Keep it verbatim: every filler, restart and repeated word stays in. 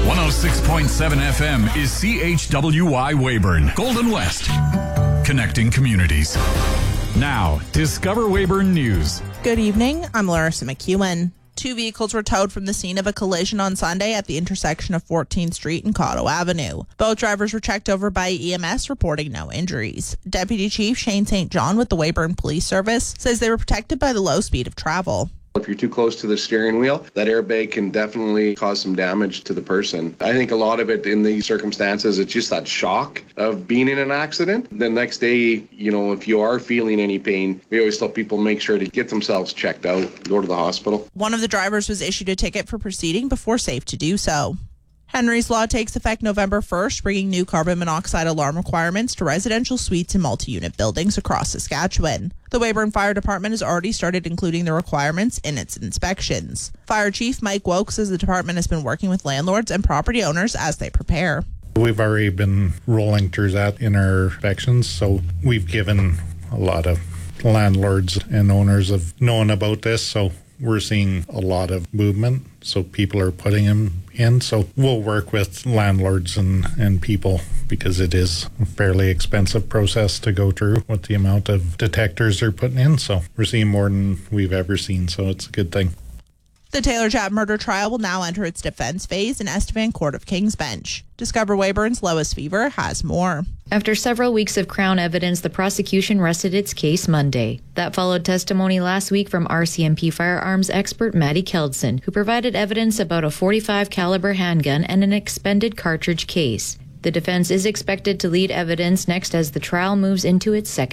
one oh six point seven F M is C H W Y Weyburn, Golden West, connecting communities. Now, Discover Weyburn News. Good evening, I'm Larissa McEwen. Two vehicles were towed from the scene of a collision on Sunday at the intersection of fourteenth Street and Cotto Avenue. Both drivers were checked over by E M S, reporting no injuries. Deputy Chief Shane Saint John with the Weyburn Police Service says they were protected by the low speed of travel. If you're too close to the steering wheel, that airbag can definitely cause some damage to the person. I think a lot of it in these circumstances, it's just that shock of being in an accident. The next day, you know, if you are feeling any pain, we always tell people make sure to get themselves checked out, go to the hospital. One of the drivers was issued a ticket for proceeding before safe to do so. Henry's Law takes effect November first, bringing new carbon monoxide alarm requirements to residential suites and multi-unit buildings across Saskatchewan. The Weyburn Fire Department has already started including the requirements in its inspections. Fire Chief Mike Woke says the department has been working with landlords and property owners as they prepare. We've already been rolling through that in our inspections, so we've given a lot of landlords and owners of knowing about this, so we're seeing a lot of movement, so people are putting them in. So we'll work with landlords and, and people because it is a fairly expensive process to go through with the amount of detectors they're putting in. So we're seeing more than we've ever seen, so it's a good thing. The Taylor Chap murder trial will now enter its defense phase in Estevan Court of King's Bench. Discover Weyburn's Lois Fever has more. After several weeks of Crown evidence, the prosecution rested its case Monday. That followed testimony last week from R C M P firearms expert Maddie Keldson, who provided evidence about a forty-five caliber handgun and an expended cartridge case. The defense is expected to lead evidence next as the trial moves into its second